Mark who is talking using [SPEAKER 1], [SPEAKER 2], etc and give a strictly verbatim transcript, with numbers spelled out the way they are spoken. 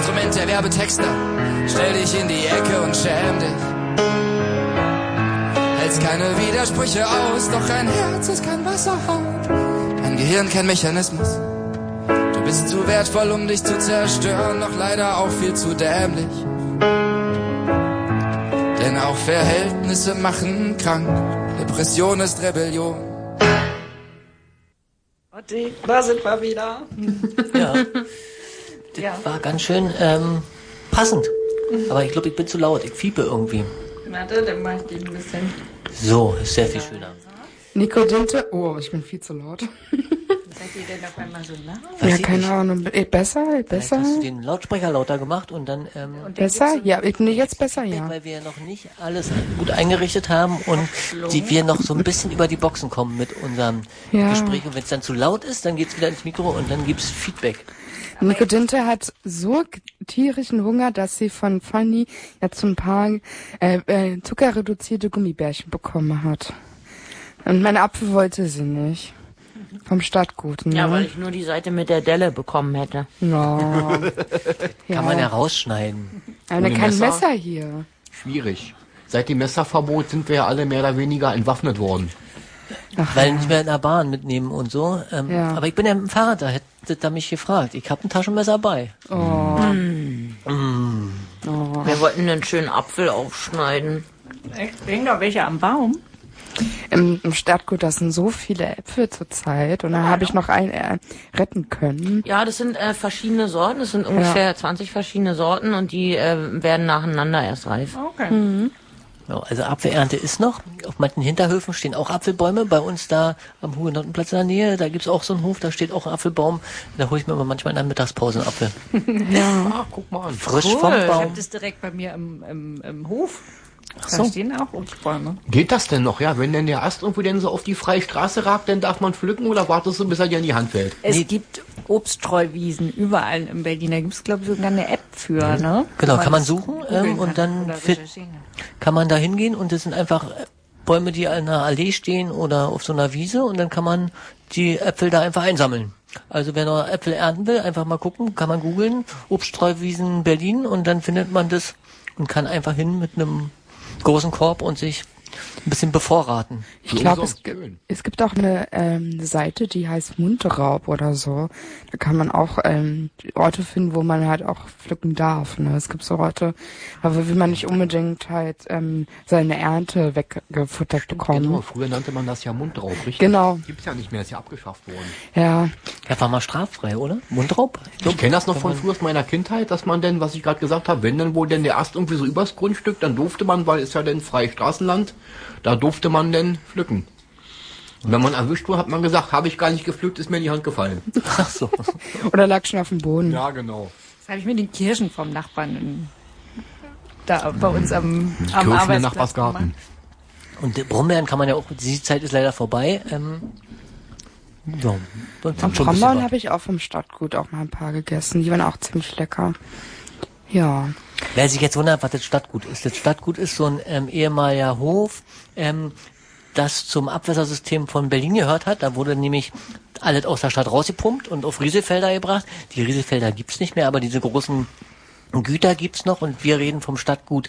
[SPEAKER 1] Instrument der Werbetexter. Stell dich in die Ecke und schäm dich. Hältst keine Widersprüche aus, doch ein Herz ist kein Wasserhahn. Dein Gehirn kein Mechanismus. Du bist zu wertvoll, um dich zu zerstören, doch leider auch viel zu dämlich. Denn auch Verhältnisse machen krank. Depression ist Rebellion.
[SPEAKER 2] Da sind wir wieder.
[SPEAKER 3] Ja, das ja. war ganz schön ähm, passend. Aber ich glaube, ich bin zu laut. Ich fiepe irgendwie.
[SPEAKER 2] Warte, dann mach ich dich ein bisschen.
[SPEAKER 3] So, ist sehr viel schöner.
[SPEAKER 4] Nico Dinte. Oh, ich bin viel zu laut.
[SPEAKER 2] Seid ihr denn auf einmal so laut?
[SPEAKER 4] Ja, keine Ahnung. Eh, besser, eh, besser.
[SPEAKER 3] Hast du den Lautsprecher lauter gemacht und dann... Ähm,
[SPEAKER 4] und besser? Ja, ich bin jetzt besser, ja.
[SPEAKER 3] Weil wir noch nicht alles gut eingerichtet haben und die wir noch so ein bisschen über die Boxen kommen mit unserem ja. Gespräch. Und wenn es dann zu laut ist, dann geht's wieder ins Mikro und dann gibt's Feedback.
[SPEAKER 4] Nico Dinte hat so tierischen Hunger, dass sie von Fanny jetzt ein paar äh, äh, zuckerreduzierte Gummibärchen bekommen hat. Und mein Apfel wollte sie nicht. Vom Stadtgut, ne?
[SPEAKER 2] Ja, weil ich nur die Seite mit der Delle bekommen hätte.
[SPEAKER 4] No.
[SPEAKER 3] ja. Kann man ja rausschneiden.
[SPEAKER 4] Aber kein Messer? Messer hier.
[SPEAKER 5] Schwierig. Seit dem Messerverbot sind wir ja alle mehr oder weniger entwaffnet worden.
[SPEAKER 3] Ach, weil ja. nicht mehr in der Bahn mitnehmen und so. Ähm, ja. Aber ich bin ja mit dem Fahrrad, da hätte er mich gefragt. Ich habe ein Taschenmesser bei.
[SPEAKER 4] Oh.
[SPEAKER 3] Mm.
[SPEAKER 2] Mm. Oh. Wir wollten einen schönen Apfel aufschneiden.
[SPEAKER 6] Echt? Hängen da welche am Baum?
[SPEAKER 4] Im, im Stadtgut, das sind so viele Äpfel zurzeit und dann ja, habe ich noch einen äh, retten können.
[SPEAKER 2] Ja, das sind äh, verschiedene Sorten, das sind ungefähr ja. zwanzig verschiedene Sorten und die äh, werden nacheinander erst reif.
[SPEAKER 6] Okay. Mhm.
[SPEAKER 3] Ja, also Apfelernte ist noch. Auf manchen Hinterhöfen stehen auch Apfelbäume. Bei uns da am Hugenottenplatz in der Nähe, da gibt's auch so einen Hof, da steht auch ein Apfelbaum. Da hole ich mir aber manchmal in der Mittagspause einen Apfel.
[SPEAKER 5] Ja, Ach, guck mal an.
[SPEAKER 3] Frisch
[SPEAKER 6] cool.
[SPEAKER 3] vom Baum.
[SPEAKER 6] Ich habe das direkt bei mir im, im, im Hof.
[SPEAKER 3] Ach
[SPEAKER 6] da
[SPEAKER 3] so.
[SPEAKER 6] stehen auch Obstbäume.
[SPEAKER 5] Geht das denn noch, ja? Wenn denn der Ast irgendwo denn so auf die freie Straße ragt, dann darf man pflücken oder wartest du, bis er dir in die Hand fällt?
[SPEAKER 6] Es nee. gibt Obststreuwiesen überall in Berlin. Da gibt's glaube ich, sogar eine App für, mhm. ne?
[SPEAKER 3] Genau, kann man suchen ähm, und dann fit, kann man da hingehen und das sind einfach Bäume, die an einer Allee stehen oder auf so einer Wiese und dann kann man die Äpfel da einfach einsammeln. Also wer noch Äpfel ernten will, einfach mal gucken, kann man googeln, Obststreuwiesen Berlin und dann findet man das und kann einfach hin mit einem großen Korb und sich ein bisschen bevorraten.
[SPEAKER 4] Ich glaube, es, es gibt auch eine ähm, Seite, die heißt Mundraub oder so. Da kann man auch ähm, Orte finden, wo man halt auch pflücken darf. Ne? Es gibt so Orte, aber will man nicht unbedingt halt ähm, seine Ernte weggefuttert
[SPEAKER 5] Stimmt,
[SPEAKER 4] bekommen.
[SPEAKER 5] Genau, früher nannte man das ja Mundraub, richtig?
[SPEAKER 4] Genau.
[SPEAKER 5] Gibt's ja nicht mehr, ist ja abgeschafft worden.
[SPEAKER 4] Ja.
[SPEAKER 3] Ja, war mal straffrei, oder? Mundraub?
[SPEAKER 5] Ich, ich kenne das noch von früher aus meiner Kindheit, dass man denn, was ich gerade gesagt habe, wenn dann wohl denn der Ast irgendwie so übers Grundstück, dann durfte man, weil es ja denn freies Straßenland, da durfte man denn pflücken. Und wenn man erwischt wurde, hat man gesagt, habe ich gar nicht gepflückt, ist mir in die Hand gefallen.
[SPEAKER 3] Ach so.
[SPEAKER 4] Oder lag schon auf dem Boden.
[SPEAKER 5] Ja, genau.
[SPEAKER 6] Das habe ich mir die Kirschen vom Nachbarn in, da bei uns am,
[SPEAKER 5] die
[SPEAKER 6] am
[SPEAKER 5] Kirschen im
[SPEAKER 6] Arbeitsplatz
[SPEAKER 5] Nachbarsgarten.
[SPEAKER 6] gemacht.
[SPEAKER 3] Und die Brombeeren kann man ja auch, die Zeit ist leider vorbei. Ähm, ja,
[SPEAKER 4] und Brombeeren habe ich auch vom Stadtgut auch mal ein paar gegessen. Die waren auch ziemlich lecker. Ja.
[SPEAKER 3] Wer sich jetzt wundert, was das Stadtgut ist. Das Stadtgut ist so ein ähm, ehemaliger Hof, ähm, das zum Abwässersystem von Berlin gehört hat. Da wurde nämlich alles aus der Stadt rausgepumpt und auf Rieselfelder gebracht. Die Rieselfelder gibt's nicht mehr, aber diese großen Güter gibt's noch und wir reden vom Stadtgut